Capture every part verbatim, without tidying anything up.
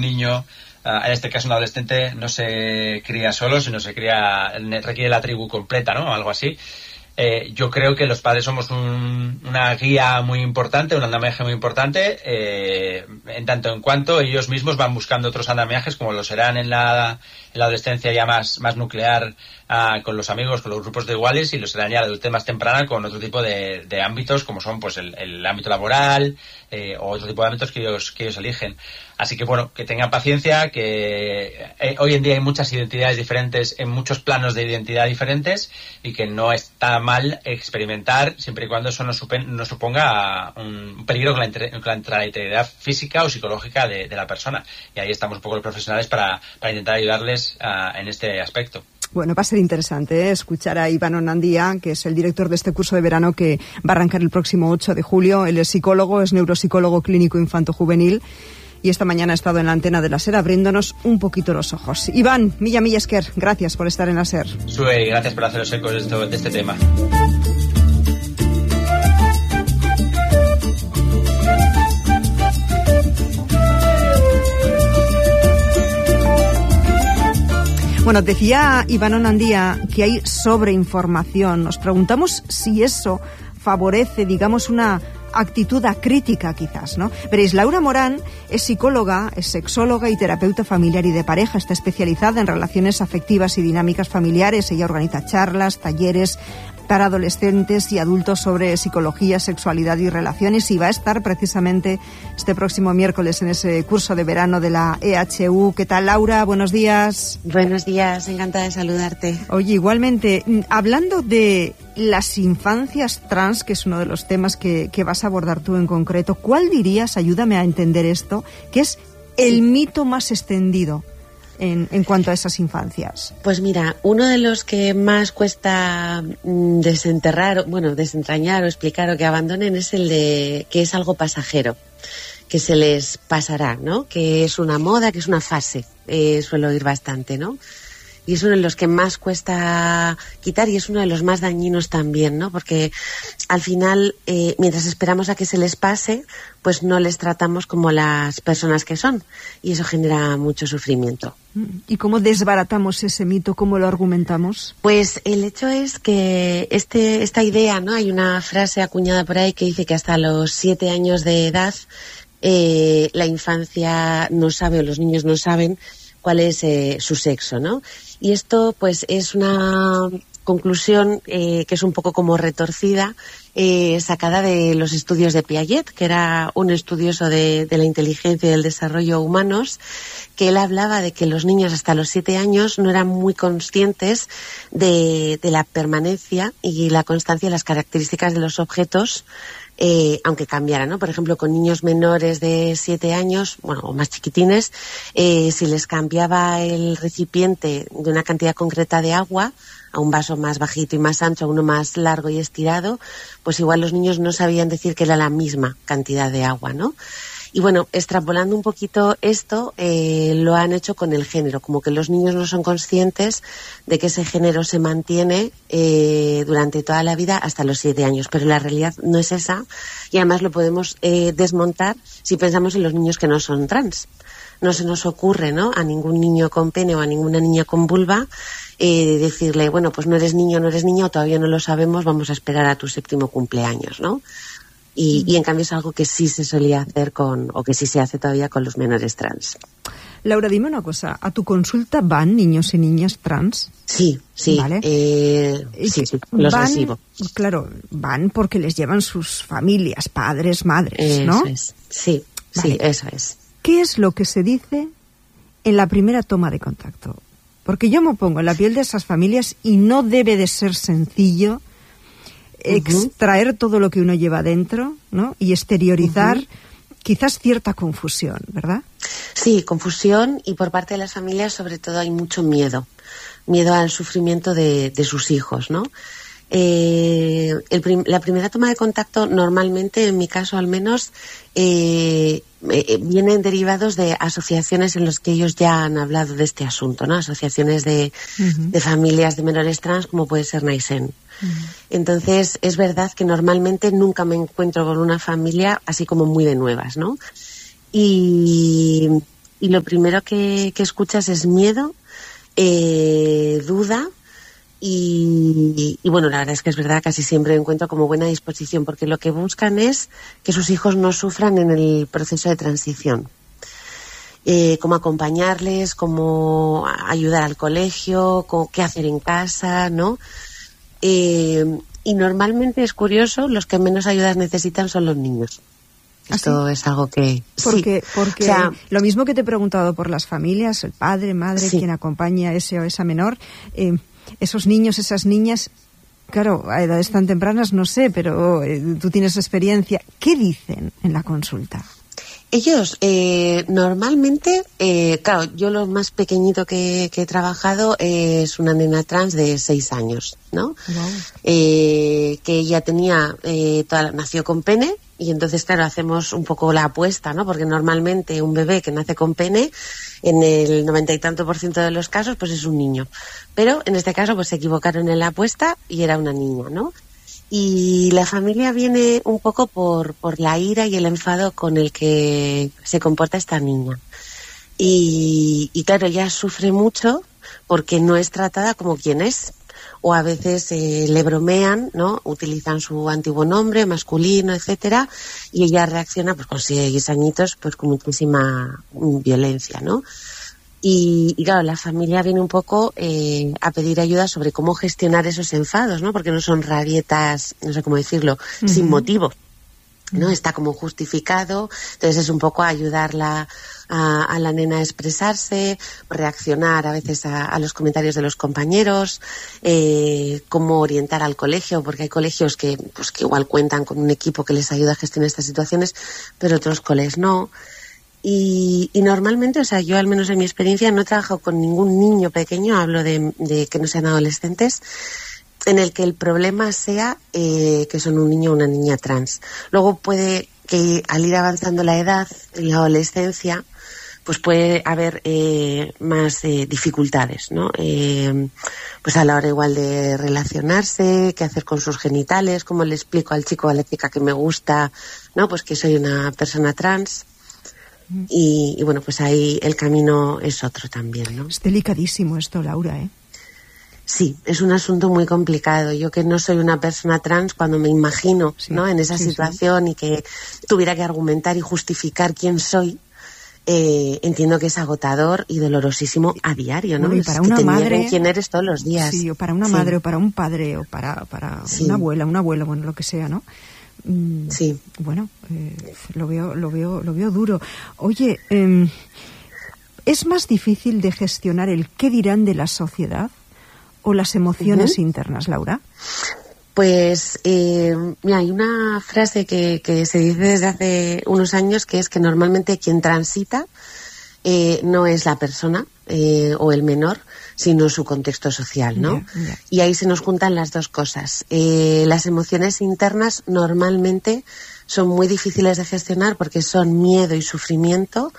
niño, uh, en este caso un adolescente, no se cría solo, sino se cría, requiere la tribu completa, ¿no? Algo así. Eh, yo creo que los padres somos un, una guía muy importante, un andamiaje muy importante, eh, en tanto en cuanto ellos mismos van buscando otros andamiajes, como lo serán en la, en la adolescencia ya más, más nuclear, ah, con los amigos, con los grupos de iguales, y lo serán ya la adultez más temprana con otro tipo de, de ámbitos, como son pues el, el ámbito laboral, eh, o otro tipo de ámbitos que ellos, que ellos eligen. Así que bueno, que tengan paciencia, que eh, hoy en día hay muchas identidades diferentes en muchos planos de identidad diferentes, y que no está mal experimentar siempre y cuando eso no, supen, no suponga un peligro con la, inter, con la integridad física o psicológica de, de la persona. Y ahí estamos un poco los profesionales para, para intentar ayudarles uh, en este aspecto. Bueno, va a ser interesante, ¿eh?, escuchar a Iván Onandía, que es el director de este curso de verano que va a arrancar el próximo ocho de julio. Él es psicólogo, es neuropsicólogo clínico infanto-juvenil, y esta mañana ha estado en la antena de la SER abriéndonos un poquito los ojos. Iván, Milla Milla Esker, gracias por estar en la SER. Sue, gracias por haceros eco de, esto, de este tema. Bueno, decía Iván Onandía que hay sobreinformación. Nos preguntamos si eso favorece, digamos, una actitud acrítica, quizás, ¿no? Veréis, Laura Morán es psicóloga, es sexóloga y terapeuta familiar y de pareja. Está especializada en relaciones afectivas y dinámicas familiares. Ella organiza charlas, talleres para adolescentes y adultos sobre psicología, sexualidad y relaciones, y va a estar precisamente este próximo miércoles en ese curso de verano de la E H U. ¿Qué tal, Laura? Buenos días. Buenos días, encantada de saludarte. Oye, igualmente, hablando de las infancias trans, que es uno de los temas que, que vas a abordar tú en concreto, ¿cuál dirías, ayúdame a entender esto, que es el mito más extendido En, en cuanto a esas infancias? Pues mira, uno de los que más cuesta desenterrar, bueno, desentrañar o explicar o que abandonen es el de que es algo pasajero, que se les pasará, ¿no? Que es una moda, que es una fase, eh, suelo oír bastante, ¿no? Y es uno de los que más cuesta quitar, y es uno de los más dañinos también, ¿no? Porque al final, eh, mientras esperamos a que se les pase, pues no les tratamos como las personas que son, y eso genera mucho sufrimiento. ¿Y cómo desbaratamos ese mito? ¿Cómo lo argumentamos? Pues el hecho es que este, esta idea, ¿no? Hay una frase acuñada por ahí que dice que hasta los siete años de edad eh, la infancia no sabe, o los niños no saben cuál es eh, su sexo, ¿no? Y esto, pues, es una conclusión eh, que es un poco como retorcida, eh, sacada de los estudios de Piaget, que era un estudioso de, de la inteligencia y del desarrollo humanos, que él hablaba de que los niños hasta los siete años no eran muy conscientes de, de la permanencia y la constancia de las características de los objetos, Eh, aunque cambiara, ¿no? Por ejemplo, con niños menores de siete años, bueno, o más chiquitines, eh, si les cambiaba el recipiente de una cantidad concreta de agua a un vaso más bajito y más ancho, a uno más largo y estirado, pues igual los niños no sabían decir que era la misma cantidad de agua, ¿no? Y bueno, extrapolando un poquito esto, eh, lo han hecho con el género, como que los niños no son conscientes de que ese género se mantiene eh, durante toda la vida hasta los siete años, pero la realidad no es esa, y además lo podemos eh, desmontar si pensamos en los niños que no son trans. No se nos ocurre, ¿no?, a ningún niño con pene o a ninguna niña con vulva eh, decirle, bueno, pues no eres niño, no eres niña, o todavía no lo sabemos, vamos a esperar a tu séptimo cumpleaños, ¿no? Y, y en cambio es algo que sí se solía hacer con, o que sí se hace todavía con los menores trans. Laura, dime una cosa, ¿a tu consulta van niños y niñas trans? Sí, sí, ¿vale? eh, sí, sí, los van, recibo. Claro, van porque les llevan sus familias, padres, madres, eso ¿no? Es. Sí, vale. Sí, eso es. ¿Qué es lo que se dice en la primera toma de contacto? Porque yo me pongo en la piel de esas familias y no debe de ser sencillo extraer uh-huh. todo lo que uno lleva dentro, ¿no? Y exteriorizar uh-huh. quizás cierta confusión, ¿verdad? Sí, confusión, y por parte de las familias sobre todo hay mucho miedo, miedo al sufrimiento de, de sus hijos, ¿no? Eh, el prim- la primera toma de contacto normalmente, en mi caso al menos, eh, eh, vienen derivados de asociaciones en las que ellos ya han hablado de este asunto, ¿no? Asociaciones de, uh-huh. de familias de menores trans, como puede ser Naisen. Uh-huh. Entonces, es verdad que normalmente nunca me encuentro con una familia así como muy de nuevas, ¿no? Y, y lo primero que, que escuchas es miedo, eh, duda y, y bueno, la verdad es que es verdad, casi siempre encuentro como buena disposición, porque lo que buscan es que sus hijos no sufran en el proceso de transición. Eh, cómo acompañarles, cómo ayudar al colegio, cómo, qué hacer en casa, ¿no? Eh, y normalmente es curioso, los que menos ayudas necesitan son los niños. ¿Ah, Esto sí? es algo que... Porque, sí. porque o sea, lo mismo que te he preguntado por las familias, el padre, madre, sí. quien acompaña a ese o esa menor, eh, esos niños, esas niñas, claro, a edades tan tempranas no sé, pero eh, tú tienes experiencia. ¿Qué dicen en la consulta? Ellos, eh, normalmente, eh, claro, yo lo más pequeñito que, que he trabajado es una nena trans de seis años, ¿no? Wow. Eh, que ella tenía, eh, toda, nació con pene, y entonces, claro, hacemos un poco la apuesta, ¿no? Porque normalmente un bebé que nace con pene, en el noventa y tanto por ciento de los casos, pues es un niño. Pero en este caso, pues se equivocaron en la apuesta y era una niña, ¿no? Y la familia viene un poco por, por la ira y el enfado con el que se comporta esta niña. Y, y claro, ella sufre mucho porque no es tratada como quien es. O a veces eh, le bromean, ¿no? Utilizan su antiguo nombre, masculino, etcétera, y ella reacciona pues con seis añitos pues con muchísima violencia, ¿no? Y, y claro, la familia viene un poco eh, a pedir ayuda sobre cómo gestionar esos enfados, ¿no? Porque no son rabietas, no sé cómo decirlo, uh-huh. sin motivo, ¿no? Está como justificado, entonces es un poco ayudarla a, a la nena a expresarse, reaccionar a veces a, a los comentarios de los compañeros, eh, cómo orientar al colegio, porque hay colegios que, pues, que igual cuentan con un equipo que les ayuda a gestionar estas situaciones, pero otros coles no. Y, y normalmente, o sea, yo al menos en mi experiencia no he trabajado con ningún niño pequeño, hablo de, de que no sean adolescentes, en el que el problema sea eh, que son un niño o una niña trans. Luego puede que al ir avanzando la edad, en la adolescencia, pues puede haber eh, más eh, dificultades, ¿no? Eh, pues a la hora igual de relacionarse, qué hacer con sus genitales, cómo le explico al chico o a la chica que me gusta, ¿no? Pues que soy una persona trans. Y, y bueno, pues ahí el camino es otro también, ¿no? Es delicadísimo esto, Laura, ¿eh? Sí, es un asunto muy complicado. Yo que no soy una persona trans, cuando me imagino, sí, ¿no? en esa sí, situación sí. y que tuviera que argumentar y justificar quién soy, eh, entiendo que es agotador y dolorosísimo a diario, ¿no? Bueno, y para es una que te madre, nieguen quién eres todos los días. Sí, o para una sí. madre, o para un padre, o para, para sí. una abuela, un abuelo, bueno, lo que sea, ¿no? Sí. Bueno, eh, lo veo, lo veo, lo veo duro. Oye, eh, ¿es más difícil de gestionar el qué dirán de la sociedad o las emociones uh-huh. internas, Laura? Pues, eh, mira, hay una frase que, que se dice desde hace unos años, que es que normalmente quien transita eh, no es la persona eh, o el menor, sino su contexto social, ¿no? Yeah, yeah. Y ahí se nos juntan las dos cosas. Eh, las emociones internas normalmente son muy difíciles de gestionar porque son miedo y sufrimiento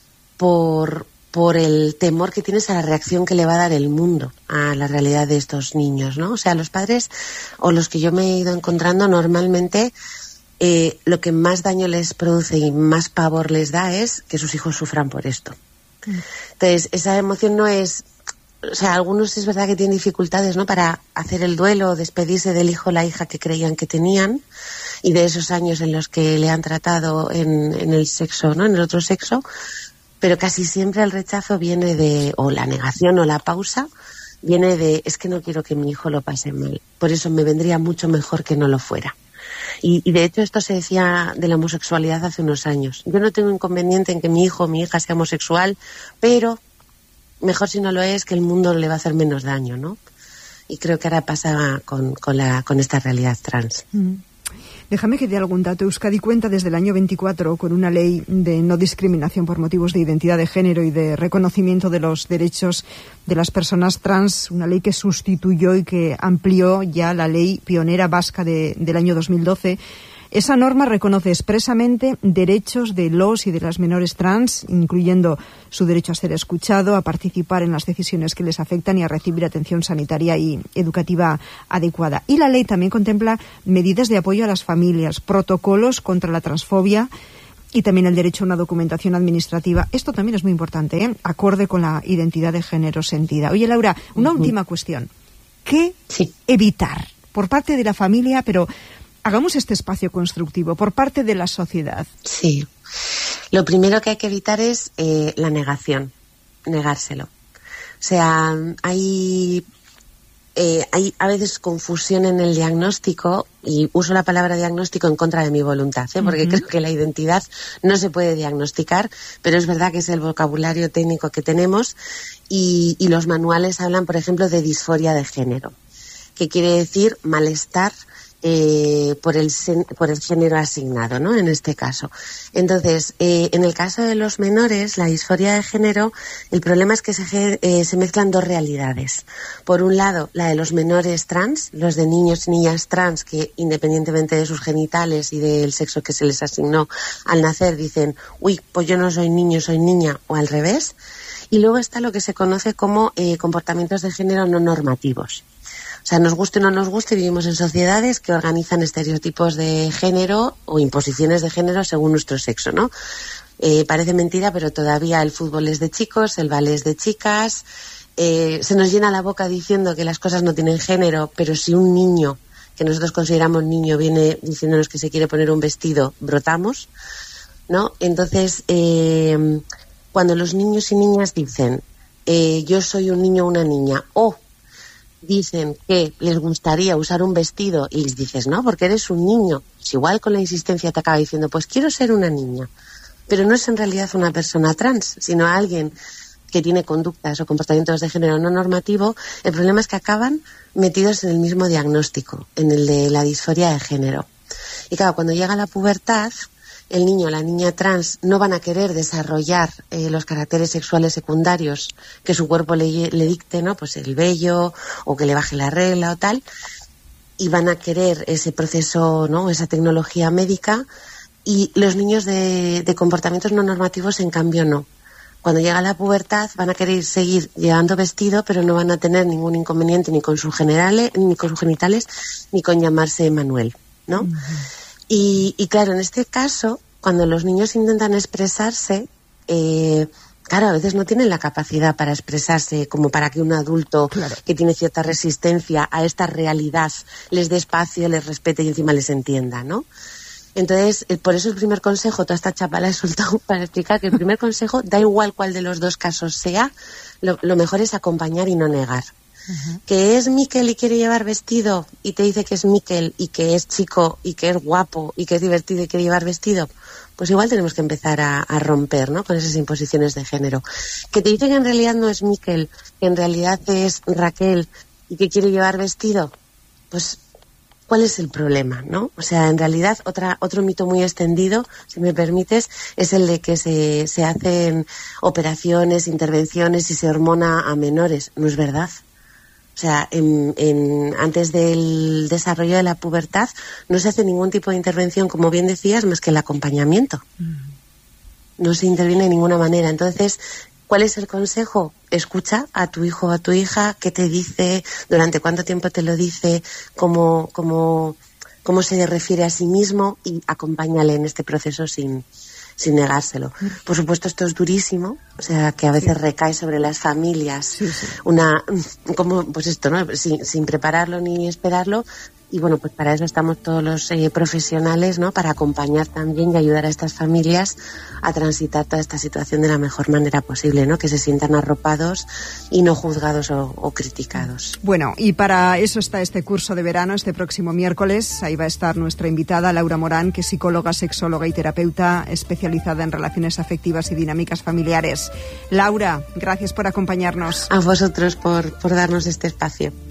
por, por el temor que tienes a la reacción que le va a dar el mundo a la realidad de estos niños, ¿no? O sea, los padres o los que yo me he ido encontrando normalmente eh, lo que más daño les produce y más pavor les da es que sus hijos sufran por esto. Mm. Entonces, esa emoción no es... O sea, algunos es verdad que tienen dificultades, ¿no? Para hacer el duelo, despedirse del hijo o la hija que creían que tenían y de esos años en los que le han tratado en, en el sexo, ¿no? En el otro sexo, pero casi siempre el rechazo viene de, o la negación o la pausa, viene de, es que no quiero que mi hijo lo pase mal, por eso me vendría mucho mejor que no lo fuera. Y, y de hecho esto se decía de la homosexualidad hace unos años. Yo no tengo inconveniente en que mi hijo o mi hija sea homosexual, pero mejor si no lo es, que el mundo le va a hacer menos daño, ¿no? Y creo que ahora pasa con, con, la, con esta realidad trans. Mm. Déjame que dé algún dato. Euskadi cuenta desde el año veinticuatro con una ley de no discriminación por motivos de identidad de género y de reconocimiento de los derechos de las personas trans, una ley que sustituyó y que amplió ya la ley pionera vasca de, del año dos mil doce. Esa norma reconoce expresamente derechos de los y de las menores trans, incluyendo su derecho a ser escuchado, a participar en las decisiones que les afectan y a recibir atención sanitaria y educativa adecuada. Y la ley también contempla medidas de apoyo a las familias, protocolos contra la transfobia y también el derecho a una documentación administrativa. Esto también es muy importante, ¿eh? Acorde con la identidad de género sentida. Oye, Laura, una uh-huh. última cuestión. ¿Qué sí. evitar por parte de la familia, pero hagamos este espacio constructivo, por parte de la sociedad? Sí. Lo primero que hay que evitar es eh, la negación, negárselo. O sea, hay... Eh, hay a veces confusión en el diagnóstico, y uso la palabra diagnóstico en contra de mi voluntad, ¿eh? porque uh-huh. creo que la identidad no se puede diagnosticar, pero es verdad que es el vocabulario técnico que tenemos, y, y los manuales hablan, por ejemplo, de disforia de género, que quiere decir malestar eh, por el sen, por el género asignado, ¿no? En este caso. Entonces, eh, en el caso de los menores, la disforia de género, el problema es que se, eh, se mezclan dos realidades. Por un lado, la de los menores trans, los de niños y niñas trans, que independientemente de sus genitales y del sexo que se les asignó al nacer, dicen, uy, pues yo no soy niño, soy niña, o al revés. Y luego está lo que se conoce como eh, comportamientos de género no normativos. O sea, nos guste o no nos guste, vivimos en sociedades que organizan estereotipos de género o imposiciones de género según nuestro sexo, ¿no? Eh, parece mentira, pero todavía el fútbol es de chicos, el ballet es de chicas. Eh, se nos llena la boca diciendo que las cosas no tienen género, pero si un niño, que nosotros consideramos niño, viene diciéndonos que se quiere poner un vestido, brotamos, ¿no? Entonces, eh, cuando los niños y niñas dicen eh, yo soy un niño o una niña, o dicen que les gustaría usar un vestido y les dices, no, porque eres un niño, pues igual con la insistencia te acaba diciendo, pues quiero ser una niña, pero no es en realidad una persona trans, sino alguien que tiene conductas o comportamientos de género no normativo. El problema es que acaban metidos en el mismo diagnóstico, en el de la disforia de género. Y claro, cuando llega la pubertad, el niño o la niña trans no van a querer desarrollar eh, los caracteres sexuales secundarios que su cuerpo le, le dicte, ¿no? Pues el vello, o que le baje la regla o tal, y van a querer ese proceso, ¿no? Esa tecnología médica, y los niños de, de comportamientos no normativos, en cambio, no. Cuando llega la pubertad van a querer seguir llevando vestido, pero no van a tener ningún inconveniente ni con sus generales, ni con sus genitales, ni con llamarse Manuel, ¿no? Uh-huh. Y, y claro, en este caso, cuando los niños intentan expresarse, eh, claro, a veces no tienen la capacidad para expresarse como para que un adulto claro. que tiene cierta resistencia a esta realidad les dé espacio, les respete y encima les entienda, ¿no? Entonces, eh, por eso el primer consejo, toda esta chapa la he soltado para explicar que el primer consejo, da igual cuál de los dos casos sea, lo, lo mejor es acompañar y no negar. Uh-huh. Que es Miquel y quiere llevar vestido y te dice que es Miquel y que es chico y que es guapo y que es divertido y quiere llevar vestido, pues igual tenemos que empezar a, a romper, ¿no? Con esas imposiciones de género. Que te dice que en realidad no es Miquel, que en realidad es Raquel y que quiere llevar vestido, pues ¿cuál es el problema, no? O sea, en realidad otra otro mito muy extendido, si me permites, es el de que se, se hacen operaciones, intervenciones y se hormona a menores. No es verdad. O sea, en, en, antes del desarrollo de la pubertad no se hace ningún tipo de intervención, como bien decías, más que el acompañamiento. Mm. No se interviene de ninguna manera. Entonces, ¿cuál es el consejo? Escucha a tu hijo o a tu hija, qué te dice, durante cuánto tiempo te lo dice, cómo, cómo, cómo se refiere a sí mismo, y acompáñale en este proceso sin... sin negárselo. Por supuesto, esto es durísimo, o sea, que a veces sí. recae sobre las familias, sí, sí. una, como, pues esto, ¿no? Sin, sin prepararlo ni esperarlo, y bueno, pues para eso estamos todos los eh, profesionales, ¿no? Para acompañar también y ayudar a estas familias a transitar toda esta situación de la mejor manera posible, ¿no? Que se sientan arropados y no juzgados o, o criticados. Bueno, y para eso está este curso de verano, este próximo miércoles. Ahí va a estar nuestra invitada, Laura Morán, que es psicóloga, sexóloga y terapeuta especializada en relaciones afectivas y dinámicas familiares. Laura, gracias por acompañarnos. A vosotros por, por darnos este espacio.